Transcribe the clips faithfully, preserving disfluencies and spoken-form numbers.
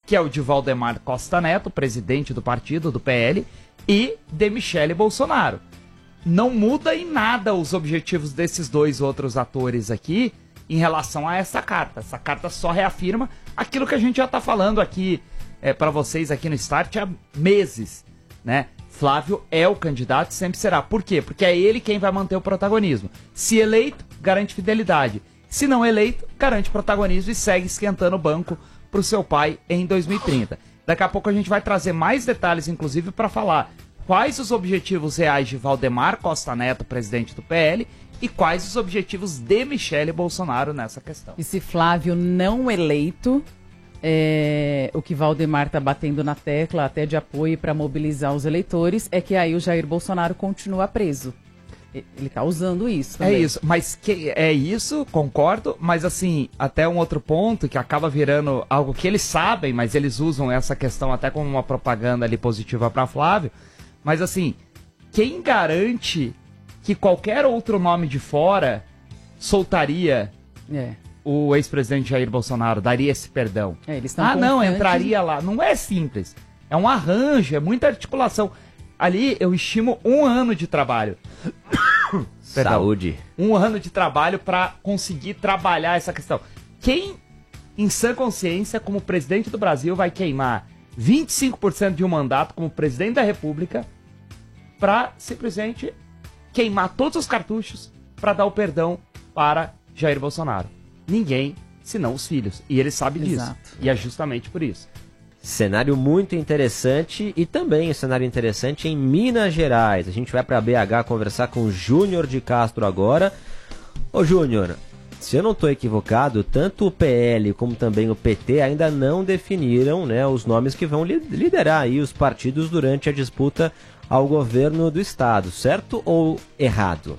que é o de Valdemar Costa Neto, presidente do partido, do P L, e de Michele Bolsonaro. Não muda em nada os objetivos desses dois outros atores aqui em relação a essa carta. Essa carta só reafirma aquilo que a gente já está falando aqui é, para vocês aqui no Start há meses, né? Flávio é o candidato e sempre será. Por quê? Porque é ele quem vai manter o protagonismo. Se eleito, garante fidelidade. Se não eleito, garante protagonismo e segue esquentando o banco para o seu pai em dois mil e trinta. Daqui a pouco a gente vai trazer mais detalhes, inclusive, para falar quais os objetivos reais de Valdemar Costa Neto, presidente do P L, e quais os objetivos de Michele Bolsonaro nessa questão. E se Flávio não eleito, é, o que Valdemar está batendo na tecla, até de apoio para mobilizar os eleitores, é que aí o Jair Bolsonaro continua preso. Ele está usando isso também. É isso, mas que, é isso, concordo, mas assim, até um outro ponto que acaba virando algo que eles sabem, mas eles usam essa questão até como uma propaganda ali positiva para Flávio, mas assim, quem garante que qualquer outro nome de fora soltaria é. o ex-presidente Jair Bolsonaro, daria esse perdão? É, eles estão ah não, confiantes. entraria lá, não é simples, é um arranjo, é muita articulação. Ali eu estimo um ano de trabalho. Saúde. Um ano de trabalho para conseguir trabalhar essa questão. Quem, em sã consciência, como presidente do Brasil, vai queimar vinte e cinco por cento de um mandato como presidente da República para simplesmente queimar todos os cartuchos para dar o perdão para Jair Bolsonaro? Ninguém, senão os filhos. E ele sabe Exato. disso. E é justamente por isso. Cenário muito interessante e também um cenário interessante em Minas Gerais. A gente vai para B H conversar com o Júnior de Castro agora. Ô Júnior, se eu não estou equivocado, tanto o P L como também o P T ainda não definiram, né, os nomes que vão liderar aí os partidos durante a disputa ao governo do estado, certo ou errado?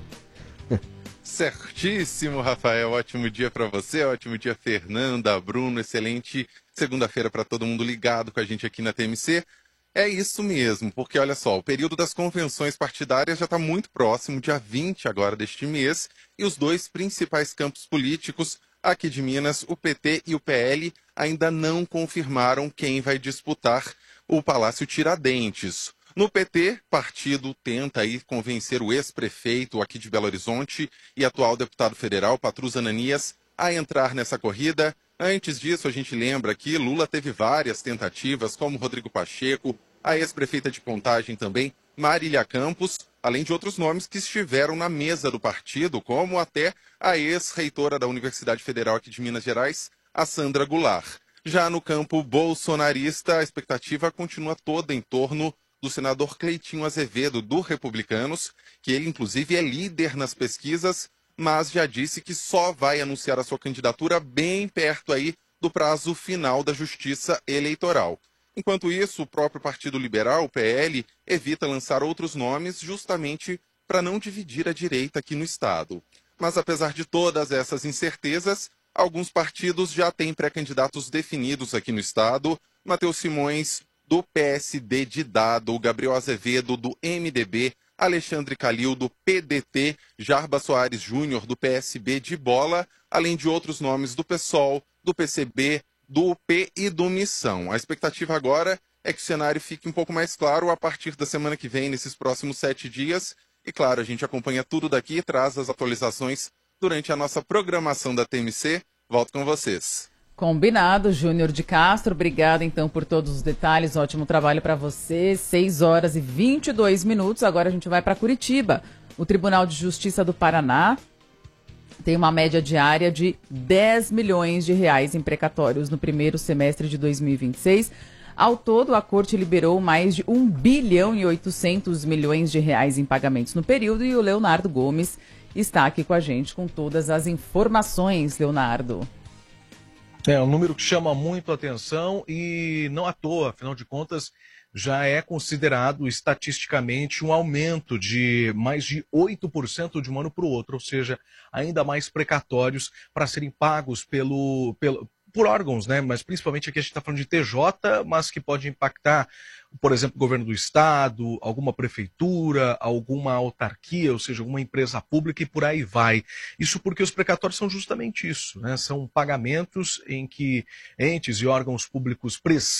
Certíssimo, Rafael. Ótimo dia para você, ótimo dia, Fernanda, Bruno, excelente segunda-feira para todo mundo ligado com a gente aqui na T M C. É isso mesmo, porque olha só, o período das convenções partidárias já está muito próximo, dia vinte agora deste mês, e os dois principais campos políticos aqui de Minas, o P T e o P L, ainda não confirmaram quem vai disputar o Palácio Tiradentes. No P T, partido tenta aí convencer o ex-prefeito aqui de Belo Horizonte e atual deputado federal, Patrus Ananias, a entrar nessa corrida. Antes disso, a gente lembra que Lula teve várias tentativas, como Rodrigo Pacheco, a ex-prefeita de Contagem também, Marília Campos, além de outros nomes que estiveram na mesa do partido, como até a ex-reitora da Universidade Federal aqui de Minas Gerais, a Sandra Goulart. Já no campo bolsonarista, a expectativa continua toda em torno do senador Cleitinho Azevedo, do Republicanos, que ele, inclusive, é líder nas pesquisas, mas já disse que só vai anunciar a sua candidatura bem perto aí do prazo final da Justiça Eleitoral. Enquanto isso, o próprio Partido Liberal, o P L, evita lançar outros nomes justamente para não dividir a direita aqui no estado. Mas apesar de todas essas incertezas, alguns partidos já têm pré-candidatos definidos aqui no estado. Matheus Simões, do P S D de Dado, Gabriel Azevedo, do M D B, Alexandre Calil, do P D T, Jarba Soares Júnior, do P S B de Bola, além de outros nomes do PSOL, do P C B, do U P e do Missão. A expectativa agora é que o cenário fique um pouco mais claro a partir da semana que vem, nesses próximos sete dias. E claro, a gente acompanha tudo daqui e traz as atualizações durante a nossa programação da T M C. Volto com vocês. Combinado, Júnior de Castro. Obrigada, então, por todos os detalhes. Ótimo trabalho para você. seis horas e vinte e dois minutos. Agora a gente vai para Curitiba. O Tribunal de Justiça do Paraná tem uma média diária de dez milhões de reais em precatórios no primeiro semestre de dois mil e vinte e seis. Ao todo, a Corte liberou mais de um bilhão e oitocentos milhões de reais em pagamentos no período. E o Leonardo Gomes está aqui com a gente com todas as informações, Leonardo. É um número que chama muito a atenção e não à toa, afinal de contas, já é considerado estatisticamente um aumento de mais de oito por cento de um ano para o outro, ou seja, ainda mais precatórios para serem pagos pelo, pelo, por órgãos, né? Mas principalmente aqui a gente está falando de T J, mas que pode impactar, por exemplo, o governo do estado, alguma prefeitura, alguma autarquia, ou seja, alguma empresa pública e por aí vai. Isso porque os precatórios são justamente isso, né? São pagamentos em que entes e órgãos públicos precisam